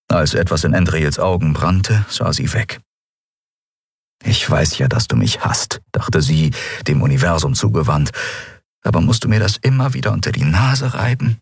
Als etwas in Endriels Augen brannte, sah sie weg. »Ich weiß ja, dass du mich hasst«, dachte sie, dem Universum zugewandt. »Aber musst du mir das immer wieder unter die Nase reiben?«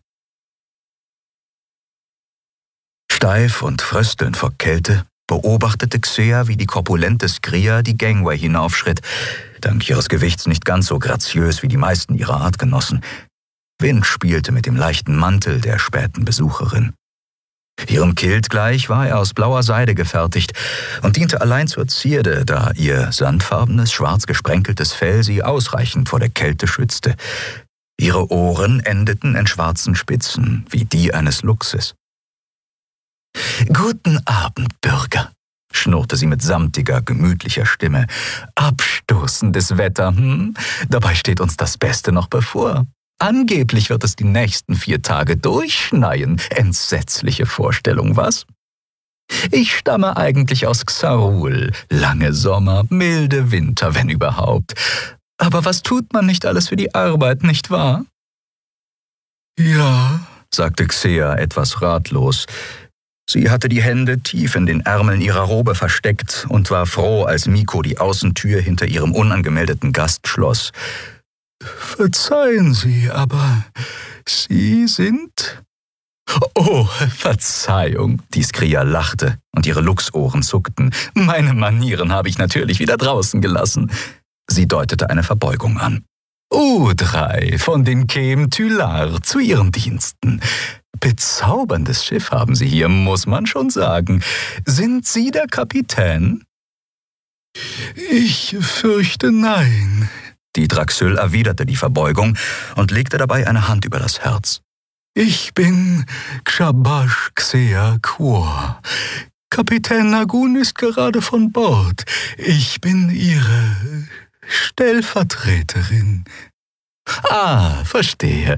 Steif und fröstelnd vor Kälte beobachtete Xea, wie die korpulente Skria die Gangway hinaufschritt, dank ihres Gewichts nicht ganz so graziös wie die meisten ihrer Artgenossen. Wind spielte mit dem leichten Mantel der späten Besucherin. Ihrem Kilt gleich war er aus blauer Seide gefertigt und diente allein zur Zierde, da ihr sandfarbenes, schwarz gesprenkeltes Fell sie ausreichend vor der Kälte schützte. Ihre Ohren endeten in schwarzen Spitzen, wie die eines Luchses. »Guten Abend, Bürger«, schnurrte sie mit samtiger, gemütlicher Stimme. »Abstoßendes Wetter, Dabei steht uns das Beste noch bevor. Angeblich wird es die nächsten 4 Tage durchschneien. Entsetzliche Vorstellung, was? Ich stamme eigentlich aus Xarul. Lange Sommer, milde Winter, wenn überhaupt. Aber was tut man nicht alles für die Arbeit, nicht wahr?« »Ja«, sagte Xea etwas ratlos. Sie hatte die Hände tief in den Ärmeln ihrer Robe versteckt und war froh, als Miko die Außentür hinter ihrem unangemeldeten Gast schloss. »Verzeihen Sie, aber Sie sind...« »Oh, Verzeihung«, die Skria lachte und ihre Luchsohren zuckten. »Meine Manieren habe ich natürlich wieder draußen gelassen.« Sie deutete eine Verbeugung an. »U3 von den Kem Tylar zu Ihren Diensten. Bezauberndes Schiff haben Sie hier, muss man schon sagen. Sind Sie der Kapitän?« »Ich fürchte nein.« Die Draxyl erwiderte die Verbeugung und legte dabei eine Hand über das Herz. »Ich bin Xabash Xea Quor. Kapitän Nagun ist gerade von Bord. Ich bin Ihre Stellvertreterin.« »Ah, verstehe.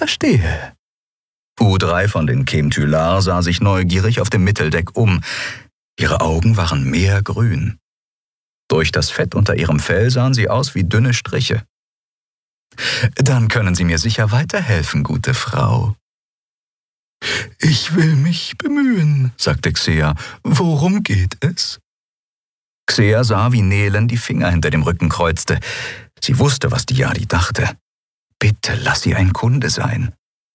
U3 von den Kem Tylar sah sich neugierig auf dem Mitteldeck um. Ihre Augen waren meergrün. Durch das Fett unter ihrem Fell sahen sie aus wie dünne Striche. »Dann können Sie mir sicher weiterhelfen, gute Frau.« »Ich will mich bemühen«, sagte Xea. »Worum geht es?« Xea sah, wie Nelen die Finger hinter dem Rücken kreuzte. Sie wusste, was die Jadi dachte. »Bitte lass sie ein Kunde sein.«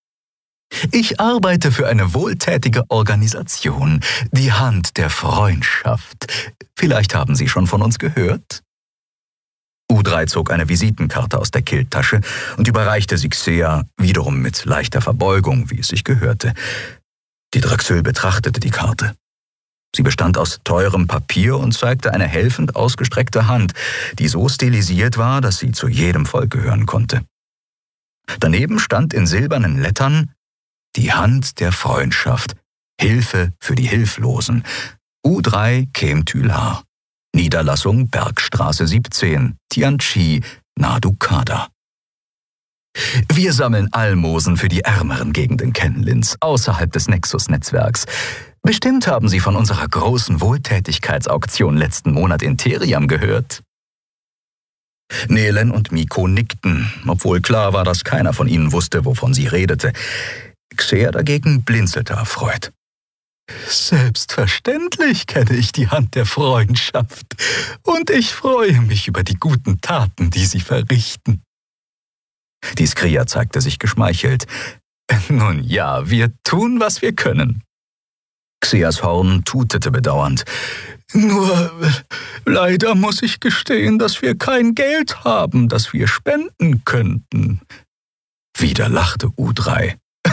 »Ich arbeite für eine wohltätige Organisation, die Hand der Freundschaft. Vielleicht haben Sie schon von uns gehört?« U3 zog eine Visitenkarte aus der Kilttasche und überreichte sie Xea, wiederum mit leichter Verbeugung, wie es sich gehörte. Die Draxyl betrachtete die Karte. Sie bestand aus teurem Papier und zeigte eine helfend ausgestreckte Hand, die so stilisiert war, dass sie zu jedem Volk gehören konnte. Daneben stand in silbernen Lettern: »Die Hand der Freundschaft. Hilfe für die Hilflosen. U3 Kem Tylar. Niederlassung Bergstraße 17, Tianchi, Nadukada. Wir sammeln Almosen für die ärmeren Gegenden Kenlins, außerhalb des Nexus-Netzwerks. Bestimmt haben Sie von unserer großen Wohltätigkeitsauktion letzten Monat in Teriam gehört.« Nelen und Miko nickten, obwohl klar war, dass keiner von ihnen wusste, wovon sie redete. Xea dagegen blinzelte erfreut. »Selbstverständlich kenne ich die Hand der Freundschaft und ich freue mich über die guten Taten, die Sie verrichten.« Die Skria zeigte sich geschmeichelt. »Nun ja, wir tun, was wir können.« Xeas Horn tutete bedauernd. »Nur leider muss ich gestehen, dass wir kein Geld haben, das wir spenden könnten.« Wieder lachte U3.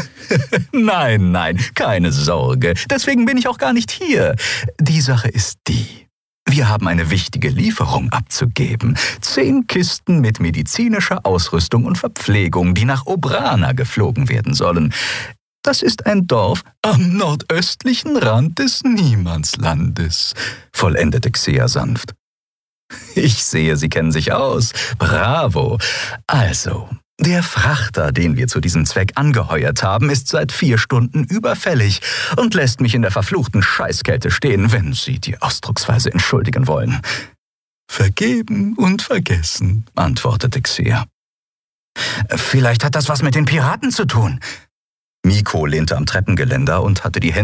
Nein, keine Sorge. Deswegen bin ich auch gar nicht hier. Die Sache ist die: Wir haben eine wichtige Lieferung abzugeben. 10 Kisten mit medizinischer Ausrüstung und Verpflegung, die nach Obrana geflogen werden sollen. Das ist ein Dorf am nordöstlichen Rand des Niemandslandes«, vollendete Xea sanft. »Ich sehe, Sie kennen sich aus. Bravo. Also, der Frachter, den wir zu diesem Zweck angeheuert haben, ist seit 4 Stunden überfällig und lässt mich in der verfluchten Scheißkälte stehen, wenn Sie die Ausdrucksweise entschuldigen wollen.« »Vergeben und vergessen«, antwortete Xea. »Vielleicht hat das was mit den Piraten zu tun.« Miko lehnte am Treppengeländer und hatte die Hände